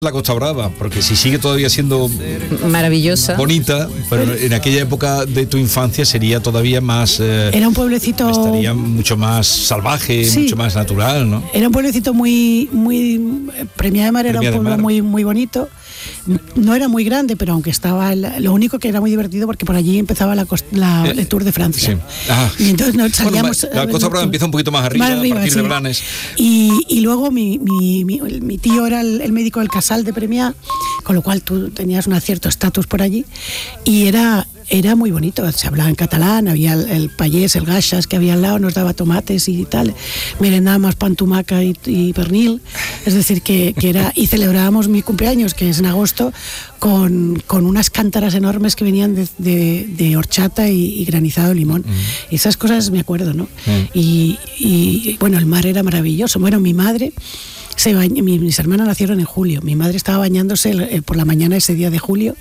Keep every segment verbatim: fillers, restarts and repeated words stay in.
La Costa Brava, porque si sigue todavía siendo maravillosa, bonita, pero en aquella época de tu infancia sería todavía más eh, era un pueblecito, estaría mucho más salvaje, sí, mucho más natural, ¿no? Era un pueblecito muy muy Premià de Mar, era Premià un pueblo muy muy bonito. No era muy grande, pero aunque estaba el, lo único que era muy divertido porque por allí empezaba la, la el Tour de Francia. Sí. Ah. Y entonces nos salíamos. Bueno, la Costa Brava empieza un poquito más arriba, más arriba a partir sí. de Blanes. Y, y luego mi, mi, mi, mi tío era el, el médico del Casal de Premià, con lo cual tú tenías un cierto estatus por allí. Y era era muy bonito, se hablaba en catalán, había el, el payés, el gachas que había al lado, nos daba tomates y tal, merendábamos pan, tumaca y, y pernil, es decir, que, que era, y celebrábamos mi cumpleaños, que es en agosto, con, con unas cántaras enormes que venían de, de, de horchata y, y granizado de limón. Mm. Esas cosas me acuerdo, ¿no? Mm. Y, y bueno, el mar era maravilloso. Bueno, mi madre... Se bañó, mis, mis hermanas nacieron en julio, mi madre estaba bañándose eh, por la mañana ese día de julio.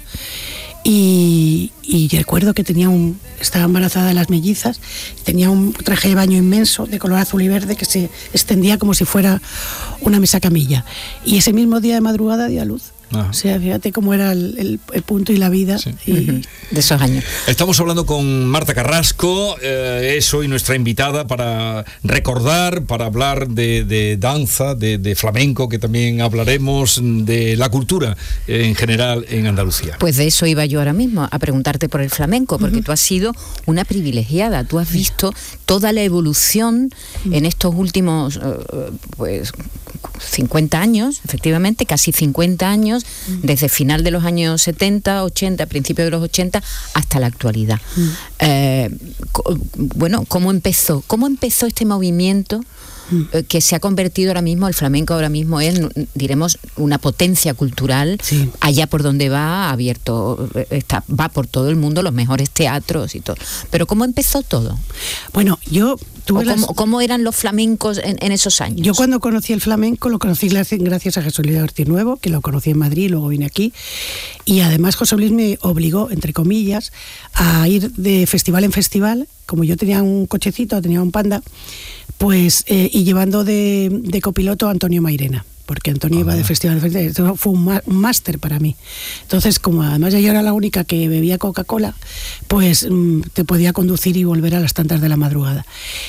Y, y recuerdo que tenía un, estaba embarazada de las mellizas, tenía un traje de baño inmenso de color azul y verde que se extendía como si fuera una mesa camilla. Y ese mismo día de madrugada dio a luz. Ajá. O sea, fíjate cómo era el, el, el punto y la vida sí. y, uh-huh. de esos años. Estamos hablando con Marta Carrasco, eh, es hoy nuestra invitada para recordar, para hablar de, de danza, de, de flamenco, que también hablaremos de la cultura eh, en general en Andalucía. Pues de eso iba yo ahora mismo, a preguntarte por el flamenco, porque uh-huh. tú has sido una privilegiada, tú has visto toda la evolución uh-huh. en estos últimos uh, pues cincuenta años, efectivamente, casi cincuenta años, desde final de los años setenta, ochenta, principios de los ochenta, hasta la actualidad. Mm. Eh, co- bueno, ¿cómo empezó? ¿Cómo empezó este movimiento mm. eh, que se ha convertido ahora mismo, el flamenco ahora mismo es, diremos, una potencia cultural, sí. allá por donde va, abierto, está, va por todo el mundo, los mejores teatros y todo. Pero ¿cómo empezó todo? Bueno, yo... ¿O las... cómo, ¿Cómo eran los flamencos en, en esos años? Yo cuando conocí el flamenco lo conocí gracias a José Luis Ortiz Nuevo, que lo conocí en Madrid y luego vine aquí. Y además José Luis me obligó, entre comillas, a ir de festival en festival. Como yo tenía un cochecito, tenía un Panda, pues eh, y llevando de, de copiloto a Antonio Mairena, porque Antonio uh-huh. iba de festival en festival. Eso fue un, ma- un máster para mí. Entonces, como además yo era la única que bebía Coca-Cola, pues mmm, te podía conducir y volver a las tantas de la madrugada.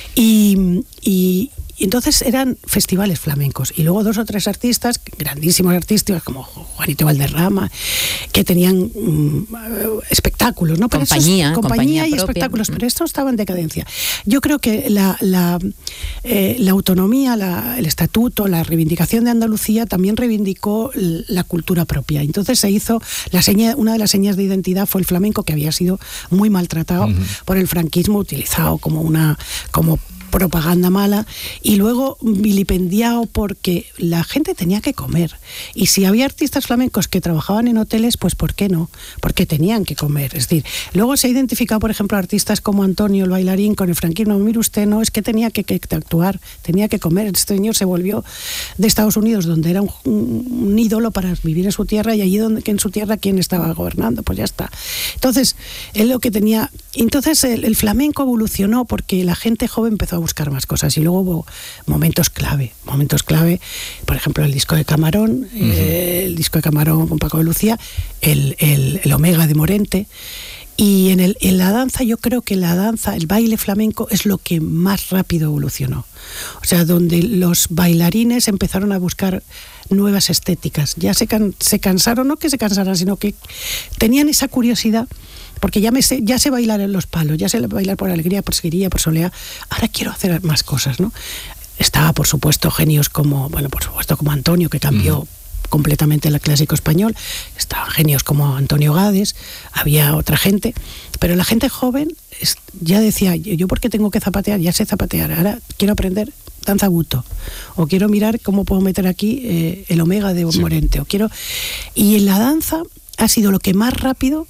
Y, y, y entonces eran festivales flamencos. Y luego dos o tres artistas, grandísimos artistas, como Juanito Valderrama, que tenían mmm, espectáculos, ¿no? Pero compañía, esos, compañía, compañía y propia. Espectáculos, pero esto estaba en decadencia. Yo creo que la, la, eh, la autonomía, la, el estatuto, la reivindicación de Andalucía también reivindicó la cultura propia. Entonces se hizo, la seña, una de las señas de identidad fue el flamenco, que había sido muy maltratado uh-huh. por el franquismo, utilizado como una como propaganda mala y luego vilipendiado porque la gente tenía que comer. Y si había artistas flamencos que trabajaban en hoteles, pues ¿por qué no? Porque tenían que comer. Es decir, luego se ha identificado, por ejemplo, artistas como Antonio, el bailarín, con el franquismo. Mire usted, no, es que tenía que, que actuar, tenía que comer. Este señor se volvió de Estados Unidos, donde era un, un ídolo para vivir en su tierra, y allí donde que en su tierra, ¿quién estaba gobernando? Pues ya está. Entonces, él lo que tenía... Entonces, el, el flamenco evolucionó porque la gente joven empezó a buscar más cosas y luego hubo momentos clave, momentos clave, por ejemplo el disco de Camarón, uh-huh. eh, el disco de Camarón con Paco de Lucía, el, el, el Omega de Morente. Y en, el, en la danza, yo creo que la danza, el baile flamenco es lo que más rápido evolucionó. O sea, donde los bailarines empezaron a buscar nuevas estéticas. Ya se, can, se cansaron, no que se cansaran, sino que tenían esa curiosidad. Porque ya, me sé, ya sé bailar en los palos, ya sé bailar por alegría, por seguiría, por soleá. Ahora quiero hacer más cosas, ¿no? Estaba, por supuesto, genios como, bueno, por supuesto, como Antonio, que cambió uh-huh. completamente el clásico español. Estaban genios como Antonio Gades, había otra gente. Pero la gente joven ya decía, yo porque tengo que zapatear, ya sé zapatear, ahora quiero aprender danza buto, o quiero mirar cómo puedo meter aquí eh, el Omega de Morente, sí. o quiero... Y en la danza ha sido lo que más rápido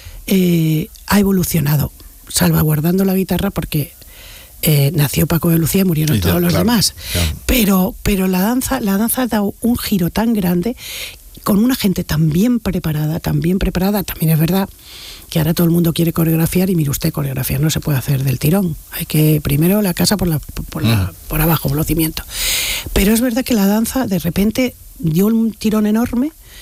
Eh, ha evolucionado, salvaguardando la guitarra porque eh, nació Paco de Lucía y murieron y ya, todos los claro, demás. Claro. Pero, pero la danza, la danza ha dado un giro tan grande, con una gente tan bien preparada, tan bien preparada. También es verdad que ahora todo el mundo quiere coreografiar y mire usted, coreografiar no se puede hacer del tirón. Hay que primero la casa por la, por, la, por abajo, por los cimientos. Pero es verdad que la danza de repente dio un tirón enorme